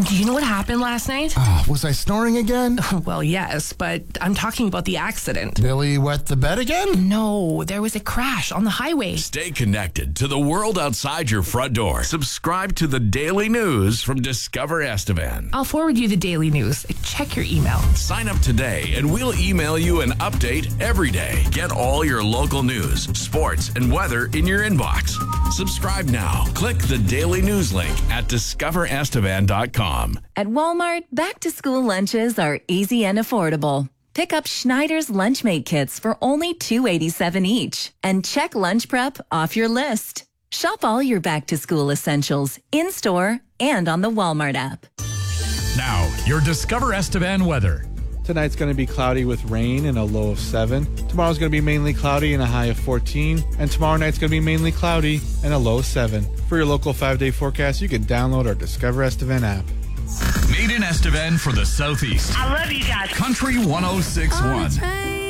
Do you know what happened last night? Was I snoring again? Well, yes, but I'm talking about the accident. Billy wet the bed again? No, there was a crash on the highway. Stay connected to the world outside your front door. Subscribe to the Daily News from Discover Estevan. I'll forward you the daily news. Check your email. Sign up today and we'll email you an update every day. Get all your local news, sports, and weather in your inbox. Subscribe now. Click the Daily News link at discoverestevan.com. At Walmart, back-to-school lunches are easy and affordable. Pick up Schneider's Lunchmate kits for only $2.87 each. And check lunch prep off your list. Shop all your back-to-school essentials in-store and on the Walmart app. Now, your Discover Estevan weather. Tonight's going to be cloudy with rain and a low of 7. Tomorrow's going to be mainly cloudy and a high of 14. And tomorrow night's going to be mainly cloudy and a low of 7. For your local 5-day forecast, you can download our Discover Estevan app. Made in Estevan for the Southeast. I love you guys. Country 106.1.